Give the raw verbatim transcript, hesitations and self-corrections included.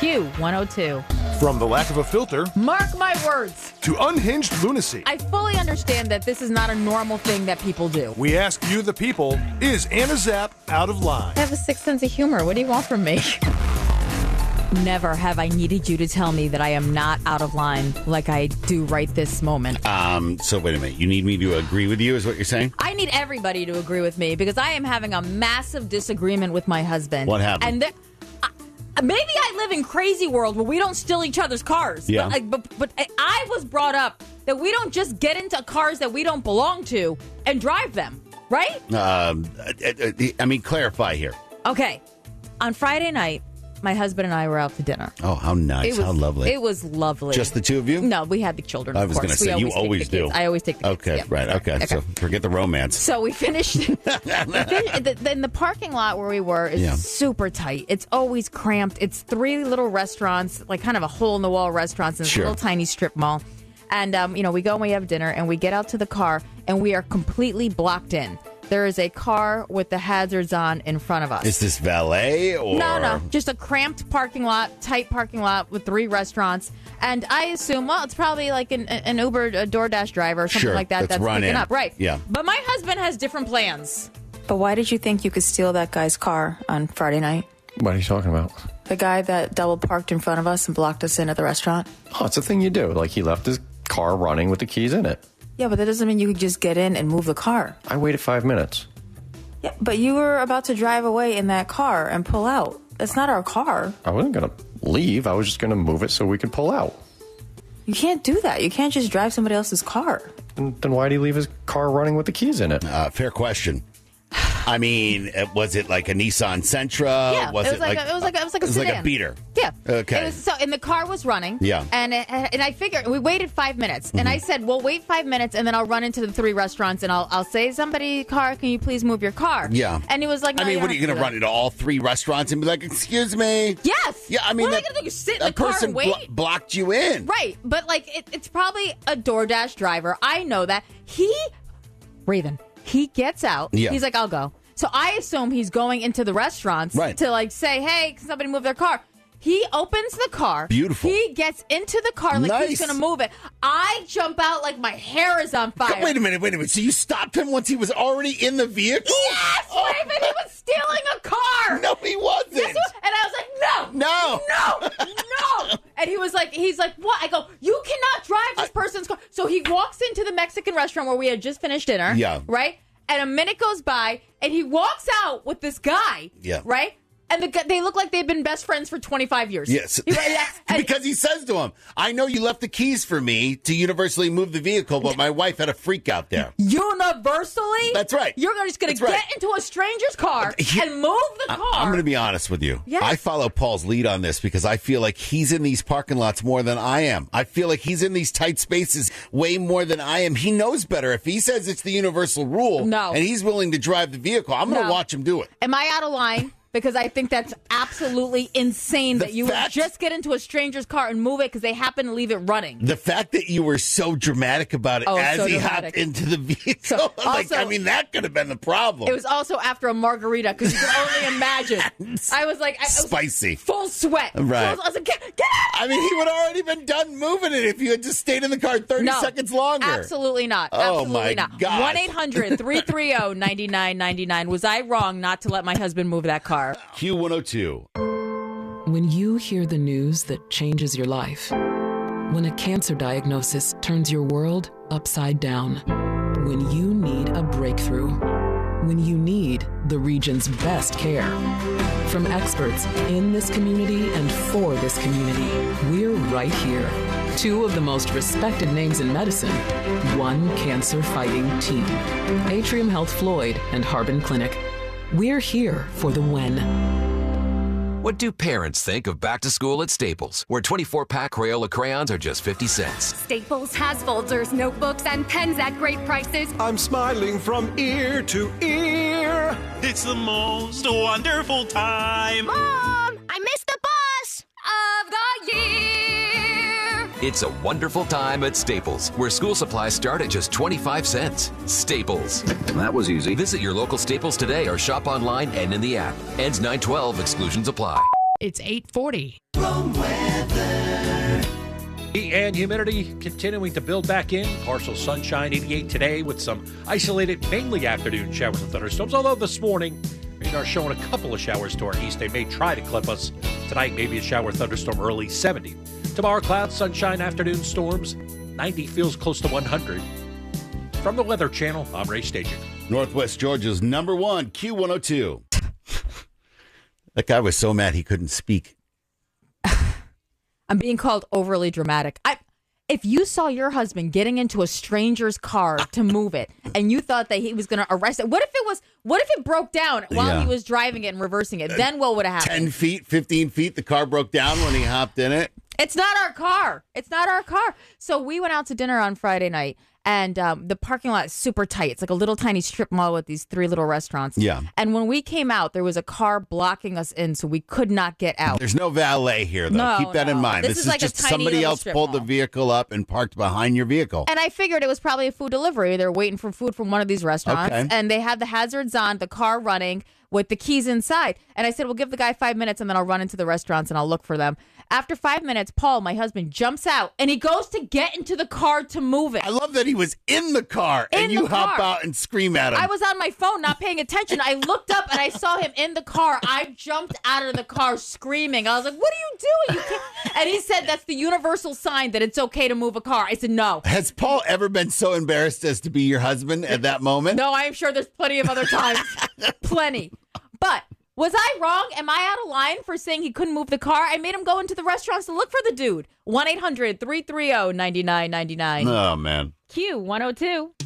Q one oh two. From the lack of a filter Mark my words. to unhinged lunacy, I fully understand that this is not a normal thing that people do. we ask you, the people, is Anna Zapp out of line? I have a sixth sense of humor. What do you want from me? Never have I needed you to tell me that I am not out of line like I do right this moment. Um, so wait a minute. You need me to agree with you is what you're saying? I need everybody to agree with me because I am having a massive disagreement with my husband. What happened? And there, I, maybe I live in crazy world where we don't steal each other's cars. Yeah. But, like, but, but I was brought up that we don't just get into cars that we don't belong to and drive them, right? Um, I mean, clarify here. Okay. On Friday night, my husband and I were out to dinner. Oh, how nice. It was, how lovely. It was lovely. Just the two of you? No, we had the children. I of was going to course. say, We you take always the do. kids. I always take the kids. Okay, Yep. right. Okay. okay. So forget the romance. So we finished. we finished the, the, the parking lot where we were is Yeah. super tight. It's always cramped. It's three little restaurants, like kind of a hole in the wall restaurants in this Sure. little tiny strip mall. And, um, you know, we go and we have dinner and we get out to the car and we are completely blocked in. There is a car with the hazards on in front of us. Is this valet or? No, no. Just a cramped parking lot, tight parking lot with three restaurants. And I assume, well, it's probably like an, an Uber, a DoorDash driver or something Sure, like that that's that's run picking in. up. Right. Yeah. But my husband has different plans. But why did you think you could steal that guy's car on Friday night? What are you talking about? The guy that double parked in front of us and blocked us in at the restaurant? Oh, it's a thing you do. Like, he left his car running with the keys in it. Yeah, but that doesn't mean you could just get in and move the car. I waited five minutes. Yeah, but you were about to drive away in that car and pull out. That's not our car. I wasn't going to leave. I was just going to move it so we could pull out. You can't do that. You can't just drive somebody else's car. And then why did he leave his car running with the keys in it? Uh, fair question. I mean, uh, was it like a Nissan Sentra? Yeah, was it was like, a, it was like a, it was like a it was sedan. like a beater. Yeah. Okay. It was, so and the car was running. Yeah. And it, and I figured we waited five minutes, and Mm-hmm. I said, "Well, wait five minutes, and then I'll run into the three restaurants, and I'll I'll say, somebody, car, can you please move your car?" Yeah. And he was like, no, I mean, you what don't are you have going to to run into all three restaurants and be like, "Excuse me"? Yes. Yeah. I mean, what that, am I going to do? Sit in that the car person and wait? blo- blocked you in. Right, but like it, it's probably a DoorDash driver. I know that he, Raven, he gets out. Yeah. He's like, I'll go. So I assume he's going into the restaurants Right. to like say, hey, can somebody move their car? He opens the car. Beautiful. He gets into the car like Nice. he's going to move it. I jump out like my hair is on fire. Wait a minute, wait a minute. So you stopped him once he was already in the vehicle? Yes, Oh. Raven, he was stealing a car. No, he wasn't. Yes, he was. And I was like, no, No. no, no. And he was like, he's like, what? I go, you cannot drive this person's car. So he walks into the Mexican restaurant where we had just finished dinner. Yeah. Right? And a minute goes by, and he walks out with this guy. Yeah. Right? And the, guy- they look like they've been best friends for twenty-five years. Yes. He- yeah. And- Because he says to him, I know you left the keys for me to universally move the vehicle, but my wife had a freak out there. Universally? That's right. You're just going That's to right. get into a stranger's car He- and move the I- car. I'm going to be honest with you. Yes. I follow Paul's lead on this because I feel like he's in these parking lots more than I am. I feel like he's in these tight spaces way more than I am. He knows better. If he says it's the universal rule No. and he's willing to drive the vehicle, I'm going to No. watch him do it. Am I out of line? Because I think that's absolutely insane The that you fact- would just get into a stranger's car and move it because they happen to leave it running. The fact that you were so dramatic about it Oh, as so he dramatic. hopped into the vehicle, So, like, also- I mean, that could have been the problem. It was also after a margarita because you can only imagine. I was like, I, I was Spicy. full sweat. Right. Full- I was like, get, get out! I mean, he would have already been done moving it if you had just stayed in the car thirty No, seconds longer. Absolutely not. Oh, Absolutely my not. gosh. one eight hundred three three zero nine nine nine nine. Was I wrong not to let my husband move that car? Q one oh two. When you hear the news that changes your life, when a cancer diagnosis turns your world upside down, when you need a breakthrough, when you need the region's best care. From experts in this community and for this community, we're right here. Two of the most respected names in medicine, one cancer-fighting team. Atrium Health Floyd and Harbin Clinic. We're here for the when. What do parents think of back to school at Staples, where twenty-four pack Crayola crayons are just fifty cents? Staples has folders, notebooks, and pens at great prices. I'm smiling from ear to ear. It's the most wonderful time. Mom, I missed the bus of the year. It's a wonderful time at Staples, where school supplies start at just twenty-five cents. Staples. That was easy. Visit your local Staples today or shop online and in the app. Ends nine twelve, exclusions apply. It's eight forty. Storm weather. And humidity continuing to build back in. Partial sunshine, eighty-eight today with some isolated, mainly afternoon showers and thunderstorms. Although this morning, radar showing a couple of showers to our east. They may try to clip us tonight. Maybe a shower thunderstorm early, seventy. Tomorrow, clouds, sunshine, afternoon storms. ninety feels close to one hundred. From the Weather Channel, I'm Ray Staging. Northwest Georgia's number one, Q one oh two. That guy was so mad he couldn't speak. I'm being called overly dramatic. I, if you saw your husband getting into a stranger's car to move it, and you thought that he was going to arrest it, what if it was? What if it broke down while Yeah. he was driving it and reversing it? Then what would have happened? Ten feet, fifteen feet, the car broke down when he hopped in it. It's not our car. It's not our car. So we went out to dinner on Friday night, and um, the parking lot is super tight. It's like a little tiny strip mall with these three little restaurants. Yeah. And when we came out, there was a car blocking us in, so we could not get out. There's no valet here, though. No, Keep that in no. mind. This This, is is, like a just tiny somebody little else strip pulled the mall. vehicle up and parked behind your vehicle. And I figured it was probably a food delivery. They're waiting for food from one of these restaurants. Okay. And they had the hazards on, the car running with the keys inside. And I said, well, give the guy five minutes and then I'll run into the restaurants and I'll look for them. After five minutes, Paul, my husband, jumps out and he goes to get into the car to move it. I love that he was in the car In and you the hop car. out and scream at him. I was on my phone not paying attention. I looked up and I saw him in the car. I jumped out of the car screaming. I was like, what are you doing? You can't. And he said that's the universal sign that it's okay to move a car. I said, no. Has Paul ever been so embarrassed as to be your husband at that moment? No, I am sure there's plenty of other times. Plenty. But was I wrong? Am I out of line for saying he couldn't move the car? I made him go into the restaurants to look for the dude. one eight hundred three three zero nine nine nine nine. Oh, man. Q one oh two.